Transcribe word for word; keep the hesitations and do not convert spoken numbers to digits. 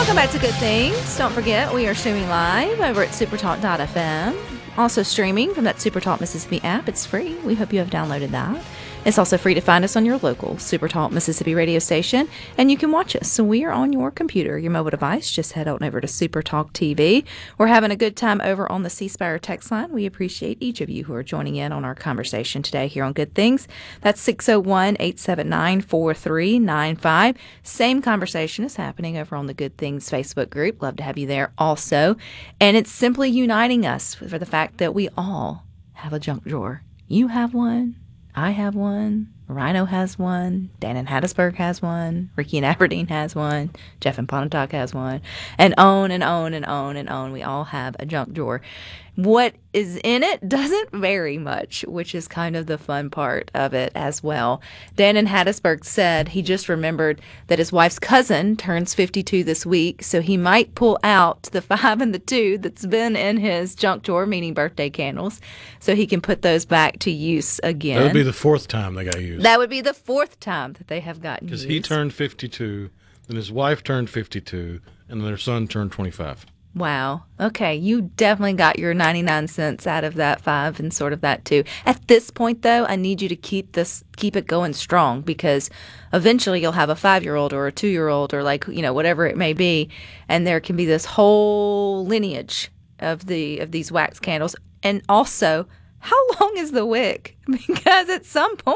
Welcome back to Good Things. Don't forget, we are streaming live over at supertalk dot f m. Also streaming from that Supertalk Mississippi app. It's free. We hope you have downloaded that. It's also free to find us on your local Supertalk Mississippi radio station, and you can watch us. So we are on your computer, your mobile device. Just head on over to Supertalk T V. We're having a good time over on the C Spire text line. We appreciate each of you who are joining in on our conversation today here on Good Things. That's six oh one, eight seven nine, four three nine five. Same conversation is happening over on the Good Things Facebook group. Love to have you there also. And it's simply uniting us for the fact that we all have a junk drawer. You have one. I have one. Rhino has one. Dan in Hattiesburg has one. Ricky in Aberdeen has one. Jeff in Pontotoc has one. And on and on and on and on. We all have a junk drawer. What is in it doesn't vary much, which is kind of the fun part of it as well. Dan in Hattiesburg said he just remembered that his wife's cousin turns fifty-two this week, so he might pull out the five and the two that's been in his junk drawer, meaning birthday candles, so he can put those back to use again. That would be the fourth time they got used. That would be the fourth time that they have gotten used. Because he turned fifty-two, then his wife turned fifty-two, and then their son turned twenty-five. Wow. Okay, you definitely got your ninety-nine cents out of that five and sort of that two. At this point, though, I need you to keep this, keep it going strong, because eventually you'll have a five-year-old or a two-year-old or like, you know, whatever it may be, and there can be this whole lineage of the of these wax candles. And also, how long is the wick? Because at some point,